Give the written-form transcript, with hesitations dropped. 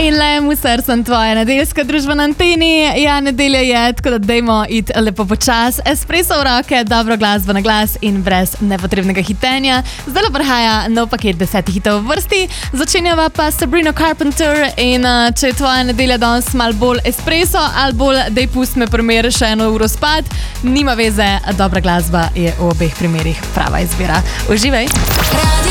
In le musar sem tvoja nedeljska družba na anteni. Ja, nedelja je, tako da dajmo iti lepo počas. Espresso v roke, dobro glasbo na glas in brez nepotrebnega hitenja. Zdaj prihaja nov paket 10 hitov v vrsti. Začenjava pa Sabrina Carpenter in če je tvoja nedelja danes malo bolj espresso ali bolj dej pust me primer še eno uro spat, nima veze, dobra glasba je v obeh primerih prava izbira. Uživaj!